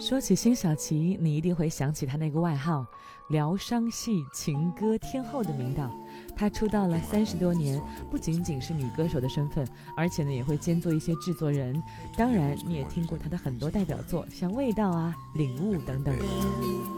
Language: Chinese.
说起辛晓琪，你一定会想起她那个外号疗伤系情歌天后的名档。她出道了30多年，不仅仅是女歌手的身份，而且呢也会兼做一些制作人。当然你也听过她的很多代表作，像味道啊、领悟等等。